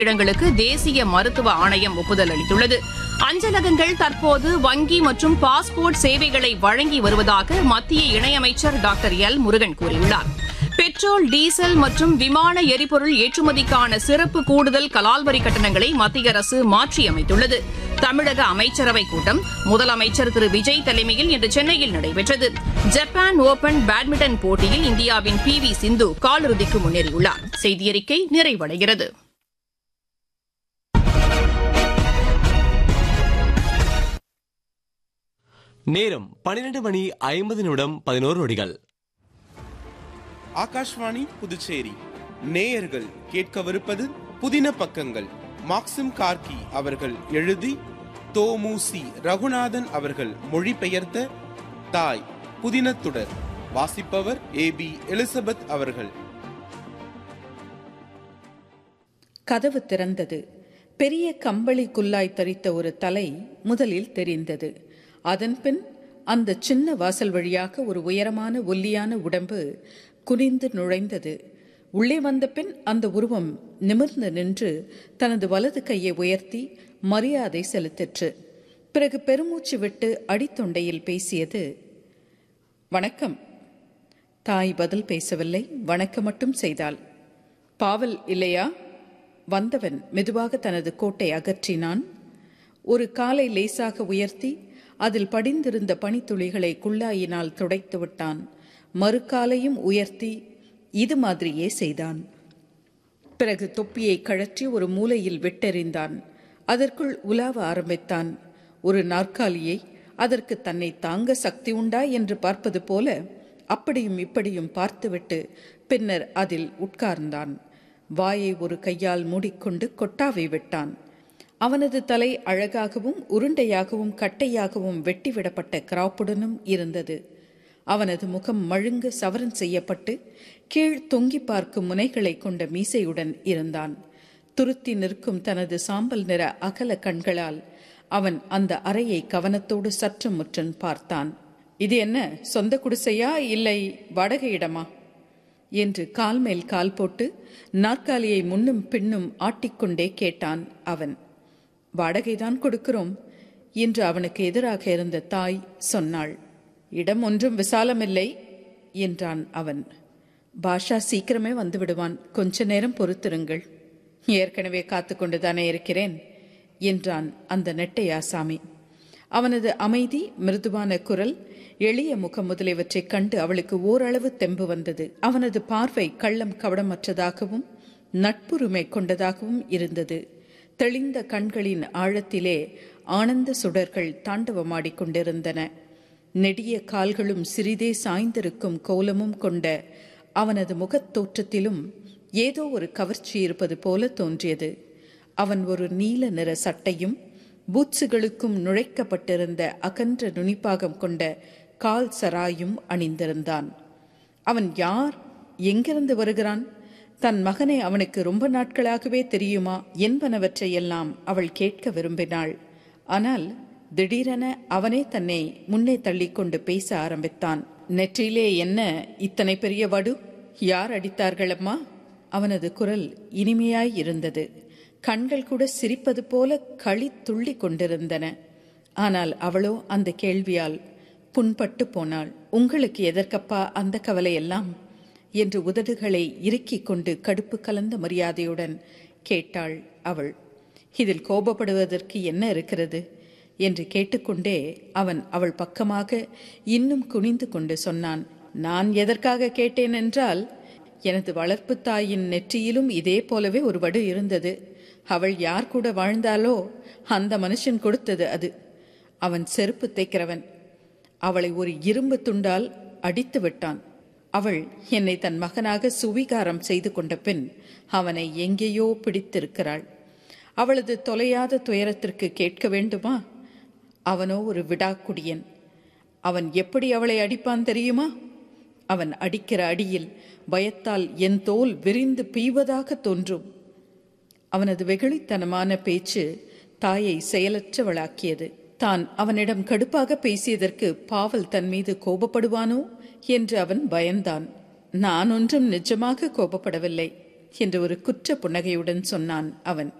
இடங்களுக்கு தேசிய மருத்துவ ஆணையம் ஒப்புதல் அளித்துள்ளது. அஞ்சலகங்கள் தற்போது வங்கி மற்றும் பாஸ்போர்ட் சேவைகளை வழங்கி வருவதாக மத்திய இணையமைச்சர் டாக்டர் எல் முருகன் கூறியுள்ளார். பெட்ரோல், டீசல் மற்றும் விமான எரிபொருள் ஏற்றுமதிக்கான சிறப்பு கூடுதல் கலால் வரி கட்டணங்களை மத்திய அரசு மாற்றியமைத்துள்ளது. தமிழக அமைச்சரவைக் கூட்டம் முதலமைச்சர் திரு விஜய் தலைமையில் இன்று சென்னையில் நடைபெற்றது. ஜப்பான் ஓபன் பேட்மிண்டன் போட்டியில் இந்தியாவின் PV சிந்து காலிறுதிக்கு முன்னேறியுள்ளார். செய்தியறிக்கை நிறைவடைகிறது. நேரம் 12:50 ஆகாஷ்வாணி புதுச்சேரி. நேயர்கள் கேட்கவிருப்பது புதின பக்கங்கள். மாக்சிம் கார்கி அவர்கள் எழுதி தோமுசி ரகுநாதன் அவர்கள் மொழிபெயர்த்த தாய் புதினத்துடர். வாசிப்பவர் AB எலிசபெத் அவர்கள். கதவு திறந்தது. பெரிய கம்பளி குல்லாய் தரித்த ஒரு தலை முதலில் தெரிந்தது. அதன்பின் அந்த சின்ன வாசல் வழியாக ஒரு உயரமான ஒல்லியான உடம்பு குனிந்து நுழைந்தது. உள்ளே வந்த பின் அந்த உருவம் நிமிர்ந்து நின்று தனது வலது கையை உயர்த்தி மரியாதை செலுத்திற்று. பிறகு பெருமூச்சு விட்டு அடித்தொண்டையில் பேசியது, வணக்கம். தாய் பதில் பேசவில்லை, வணக்கம் மட்டும் செய்தாள். பாவல் இல்லையா? வந்தவன் மெதுவாக தனது கோட்டை அகற்றினான். ஒரு காலை லேசாக உயர்த்தி அதில் படிந்திருந்த பனித்துளிகளை குள்ளாயினால் துடைத்து விட்டான். மறுகாலையும் உயர்த்தி இது மாதிரியே செய்தான். பிறகு தொப்பியை கழற்றி ஒரு மூலையில் விட்டெறிந்தான். அதற்குள் உலாவ ஆரம்பித்தான். ஒரு நாற்காலியை அதற்கு தன்னை தாங்க சக்தி உண்டா என்று பார்ப்பது போல அப்படியும் இப்படியும் பார்த்துவிட்டு பின்னர் அதில் உட்கார்ந்தான். வாயை ஒரு கையால் மூடிக்கொண்டு கொட்டாவை விட்டான். அவனது தலை அழகாகவும் உருண்டையாகவும் கட்டையாகவும் வெட்டிவிடப்பட்ட கிராப்புடனும் இருந்தது. அவனது முகம் மழுங்க சவரன் செய்யப்பட்டு கீழ் தொங்கி பார்க்கும் முனைகளை கொண்ட மீசையுடன் இருந்தான். துருத்தி நிற்கும் தனது சாம்பல் நிற அகல கண்களால் அவன் அந்த அறையை கவனத்தோடு சற்று முற்றும் பார்த்தான். இது என்ன, சொந்த குடிசையா இல்லை வாடகையிடமா என்று கால் மேல் கால் போட்டு நாற்காலியை முன்னும் பின்னும் ஆட்டிக்கொண்டே கேட்டான் அவன். வாடகைதான் கொடுக்கிறோம் என்று அவனுக்கு எதிராக இருந்த தாய் சொன்னாள். இடம் ஒன்றும் விசாலமில்லை என்றான் அவன். பாஷா சீக்கிரமே வந்து விடுவான், கொஞ்ச நேரம் பொறுத்திருங்கள். ஏற்கனவே காத்து கொண்டுதானே இருக்கிறேன் என்றான் அந்த நெட்டை ஆசாமி. அவனது அமைதி, மிருதுவான குரல், எளிய முகம் முதலியவற்றைக் கண்டு அவளுக்கு ஓரளவு தெம்பு வந்தது. அவனது பார்வை கள்ளம் கவடமற்றதாகவும் நட்புரிமை கொண்டதாகவும் இருந்தது. தெளிந்த கண்களின் ஆழத்திலே ஆனந்த சுடர்கள் தாண்டவமாடிக்கொண்டிருந்தன. நெடிய கால்களும் சிறிதே சாய்ந்திருக்கும் கோலமும் கொண்ட அவனது முகத் தோற்றத்திலும் ஏதோ ஒரு கவர்ச்சி இருப்பது போல தோன்றியது. அவன் ஒரு நீல நிற சட்டையும் பூட்ஸுகளுக்கும் நுழைக்கப்பட்டிருந்த அகன்ற நுனிப்பாகம் கொண்ட கால் சராயும் அணிந்திருந்தான். அவன் யார், எங்கிருந்து வருகிறான், தன் மகனை அவனுக்கு ரொம்ப நாட்களாகவே தெரியுமா என்பனவற்றையெல்லாம் அவள் கேட்க விரும்பினாள். ஆனால் திடீரென அவனே தன்னை முன்னே தள்ளிக்கொண்டு பேச ஆரம்பித்தான். நெற்றியிலே என்ன இத்தனை பெரிய வடு? யார் அடித்தார்களம்மா? அவனது குரல் இனிமையாய் இருந்தது. கண்கள் கூட சிரிப்பது போல களி துள்ளி கொண்டிருந்தன. ஆனால் அவளோ அந்த கேள்வியால் புண்பட்டு போனாள். உங்களுக்கு எதற்கப்பா அந்த கவலையெல்லாம் என்று உதடுகளை இறுக்கிக் கொண்டு கடுப்பு கலந்த மரியாதையுடன் கேட்டாள் அவள். இதில் கோபப்படுவதற்கு என்ன இருக்கிறது என்று கேட்டுக்கொண்டே அவன் அவள் பக்கமாக இன்னும் குனிந்து கொண்டு சொன்னான். நான் எதற்காக கேட்டேன் என்றால், எனது வளர்ப்பு தாயின் நெற்றியிலும் இதே போலவே ஒரு வடு இருந்தது. அவள் யார் கூட வாழ்ந்தாலோ அந்த மனுஷன் கொடுத்தது அது. அவன் செருப்பு தைக்கிறவன். அவளை ஒரு இரும்பு துண்டால் அடித்து விட்டான். அவள் என்னை தன் மகனாக சுவீகாரம் செய்து கொண்ட பின் அவனை எங்கேயோ பிடித்திருக்கிறாள். அவளது தொலையாத துயரத்திற்கு கேட்க வேண்டுமா? அவனோ ஒரு விடாக்குடியன். அவன் எப்படி அவளை அடிப்பான் தெரியுமா? அவன் அடிக்கிற அடியில் பயத்தால் என் தோல் விரிந்து பீவதாக தோன்றும். அவனது வெகுளித்தனமான பேச்சு தாயை செயலற்றவளாக்கியது. தான் அவனிடம் கடுப்பாக பேசியதற்கு பாவல் தன் மீது கோபப்படுவானோ என்று அவன் பயந்தான். நான் ஒன்றும் நிஜமாக கோபப்படவில்லை. என்று ஒரு குற்ற புன்னகையுடன் சொன்னான் அவன்.